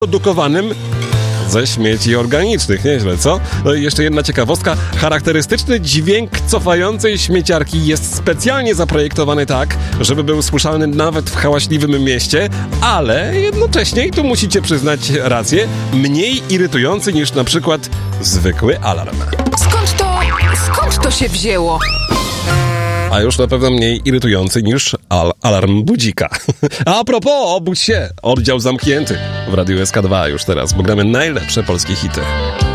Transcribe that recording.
produkowanym ze śmieci organicznych. Nieźle, co? No i jeszcze jedna ciekawostka. Charakterystyczny dźwięk cofającej śmieciarki jest specjalnie zaprojektowany tak, żeby był słyszalny nawet w hałaśliwym mieście, ale jednocześnie, i tu musicie przyznać rację, mniej irytujący niż na przykład zwykły alarm. Skąd to się wzięło? A już na pewno mniej irytujący niż alarm budzika. A propos, obudź się! Oddział zamknięty w Radiu SK2 już teraz, bo gramy najlepsze polskie hity.